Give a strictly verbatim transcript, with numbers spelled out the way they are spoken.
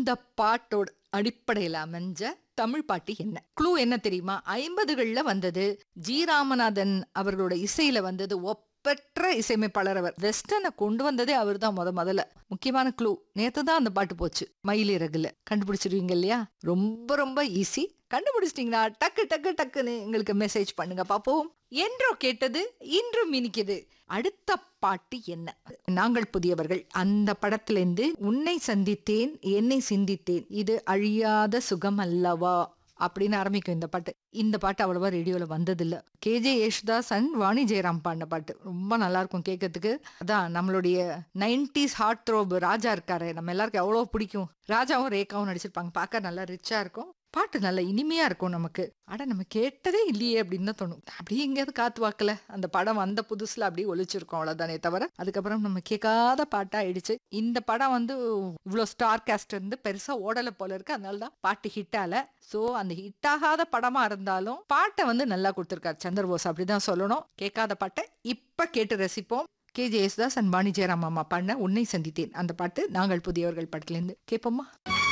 அந்த பாட்டோட அடிப்படையில அமைஞ்ச தமிழ் பாட்டு என்ன? க்ளூ என்ன தெரியுமா? ஐம்பதுகள்ல வந்தது. ஜி ராமநாதன் அவர்களோட இசையில வந்தது. ஒப்பற்ற இசையமைப்பாளர் அவர். வெஸ்டர்னை கொண்டு வந்ததே அவர் தான் முத முதல்ல. முக்கியமான க்ளூ, நேத்து தான் அந்த பாட்டு போச்சு மயிலிறகுல. கண்டுபிடிச்சிருவீங்க இல்லையா? ரொம்ப ரொம்ப ஈஸி. கண்டுபிடிச்சிட்டீங்களா? டக்கு டக்கு டக்குன்னு எங்களுக்கு மெசேஜ் பண்ணுங்க பாப்போம். என்றோ கேட்டது இன்றும் இனிக்குது. அடுத்த பாட்டு என்ன? நாங்கள் புதியவர்கள் அந்த படத்திலிருந்து உன்னை சந்தித்தேன் என்னை சிந்தித்தேன் இது அழியாத சுகம் அல்லவா அப்படின்னு ஆரம்பிக்கும் இந்த பாட்டு. இந்த பாட்டு அவ்வளவா ரேடியோல வந்ததில்ல. K J Yesudas and Vani Jayaram பாடின பாட்டு. ரொம்ப நல்லா இருக்கும் கேட்கறதுக்கு. அதான் நம்மளுடைய நைன்டிஸ் ஹார்ட் த்ரோப் ராஜா இருக்காரு, நம்ம எல்லாருக்கும் எவ்வளவு பிடிக்கும். ராஜாவும் ரேகாவும் நடிச்சிருப்பாங்க. பார்க்க நல்லா ரிச்சா இருக்கும். பாட்டு நல்ல இனிமையா இருக்கும் நமக்கு. அட நம்ம கேட்டதே இல்லையே அப்படின்னு தான் தோணும். அப்படியே எங்கேயாவது காத்து வாக்கல அந்த படம் வந்த புதுசுல அப்படியே ஒழிச்சிருக்கோம், அவ்வளவுதானே தவிர அதுக்கப்புறம் நம்ம கேட்காத பாட்டா ஆயிடுச்சு. இந்த படம் வந்து இவ்வளவு ஸ்டார் காஸ்ட் இருந்து பெருசா ஓடல போல இருக்கு. அதனாலதான் பாட்டு ஹிட் ஆல. சோ அந்த ஹிட் ஆகாத படமா இருந்தாலும் பாட்டை வந்து நல்லா கொடுத்திருக்காரு சந்திரபோஸ், அப்படிதான் சொல்லணும். கேட்காத பாட்டை இப்ப கேட்டு ரசிப்போம். K J Yesudas and Vani Jayaram அம்மா பாடின உன்னை சந்தித்தேன் அந்த பாட்டு நாங்கள் புதியவர்கள் படத்துல இருந்து கேட்போமா?